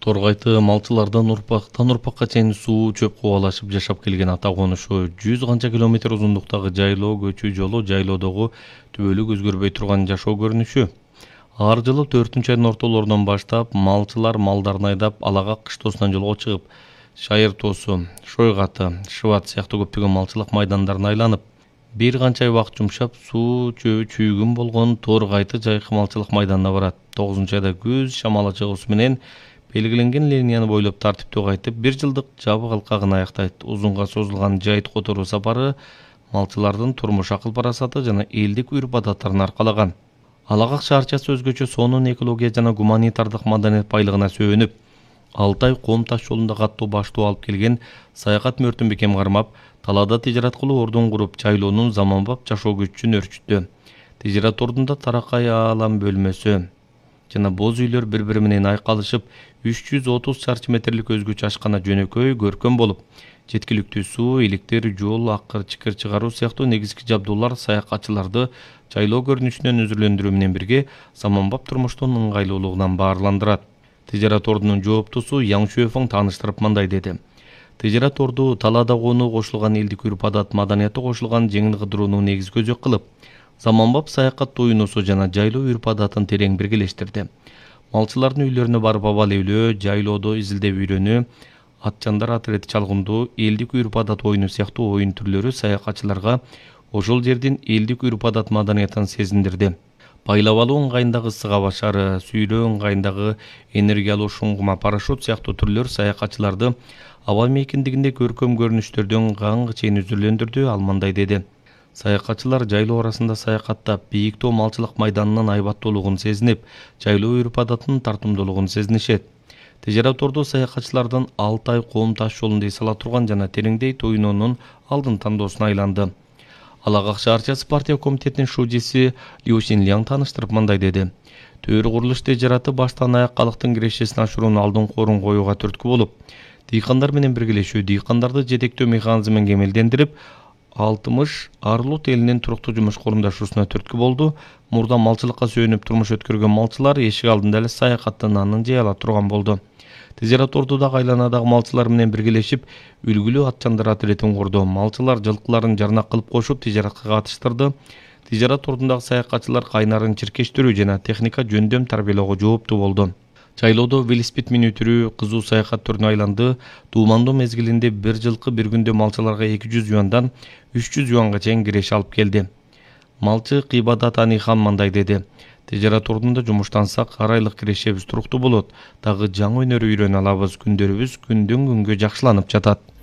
Торгайты малчылардан урпактан урпакка чейин суу, чөп кубалашып жашап келген ата конушу 100 канча километр узундуктагы жайлоо көчүү жолу жайлоодогу түбөлүк өзгөрбөй турган жашоо көрүнүшү. Ар жылы 4-айдын ортолорунан баштап малчылар малдарын айдап Алага кыш тоосунан жолго чыгып, Шайыр тоосу, Шойгаты, Шыбат сыяктуу көптөгөн малчылык майдандарын айланып, бир канча ай убакыт жумшап суу чүйгүн болгон Торгайты жайкы малчылык майданына барат. 9-айда күз шамалы чыгуусу менен белгиленген линияны бойлоп тартиптүү кайтып, 1 жылдык жабык алкагын аяктайт. Узунга созулган жайыт которуу сапары малчылардын турмуш акыл парасаты жана элдик үрп адаттарын аркалаган. Алагак шаарчасы өзгөчө сонун экология жана гуманитардык маданият байлыгына сөөнүп, Алтай ком таш жолунда каттуу баштоо алып келген Саякат Мөртүн бекем кармап, талаада тижарат кылуу ордун куруп, жайлоонун заманбап жашоо көчүн өрчүттү. Тижарат ордунда таракай аалам бөлмөсү жана боз үйлөр бири-бири менен айкалышып, 330 чарчы метрлик өзгөчө ашкана жөнөкөй, көркөм болуп, жеткиликтүү суу, электр, жол, акыр-чыкыр чыгаруу сыяктуу негизги жабдуулар саякатчыларды жайлоо көрүнүшүнөн өзүрлөндүрүү менен бирге заманбап турмуштун ыңгайлуулугунан баарландырат. Тижарат ордунун жооптусу Яң Шуэфең тааныштырып мындай деди. Тижарат орду талаада конуу кошулган элдик үрп адат маданияты кошулган жеңил кыдырууну негиз көзөк кылып, заманбап саякат туюнусу жана жайлоо үрп адатын терең биргелештирди. Малчылардын үйлөрүнө барып абал ээлөө, жайлоодо изилдеп үйрөнүү, атчандар атрети чалгындуу, элдик үрп адат оюну сыяктуу оюн түрлөрү саякатчыларга ошол жердин элдик үрп адат маданиятын сезиндирди. Байлап алуу ыңгайындагы сыга башары, сүйрөө ыңгайындагы энергиялуу шуңгума, парашют сыяктуу түрлөр саякатчыларды аба мейкиндигинде көркөм көрүнүштөрдөн канга чейин үзүрлөндүрдү. Ал мындай деди. Саякатчылар жайлоо арасында саякаттап, бийиктөө малчылык майданынын айбаттуулугун сезинип, жайлоо үрп адатынын тартымдуулугун сезинишет. Тижарат орду саякатчылардын Алтай ком таш жолунда эс ала турган жана тереңдей тоюнуунун алдын тандоосуна айланды. Алагак шаарчасы партия комитетинин шужиси Лю Шинляң тааныштырып мындай деди. Төр курулуш тижараты баштан аяк калктын кирешесин ашыруунун алдын корун коюуга түрткү болуп, дыйкандар менен биргелешүү, дыйкандарды жетектөө механизмин кемелдендирип, 60 Арлут элинин туруктуу жумуш курумдашуусуна түрткү болду. Мурда малчылыкка сөөнүп турмуш өткөргөн малчылар эшик алдында эле саякаттын анын жей ала турган болду. Тижарат ордудагы айланадагы малчылар менен биргелешип, үлгүлүү атчандар атретин курду. Малчылар жылкыларын жарнак кылып кошуп тижаратка катыштырды. Тижарат ордундагы саякатчылар кайнарын чиркештирүү жана техника жөндөм тарбиялоого жооптуу болду. Жайлоодо велосипед минүү кызуу саякат түрүнө айланды. Дуумандуу мезгилинде бир жылкы бир күндө малчыларга 200 юандан 300 юанга чейин киреше алып келди. Малчы Кыйбадат Анихан мындай деди. Тижарат ордунда жумуштансак, ар айлык кирешебиз туруктуу болот. Дагы жаңы өнөр үйрөнө алабыз. Күндөрүбүз күндөн күнгө жакшыланып жатат.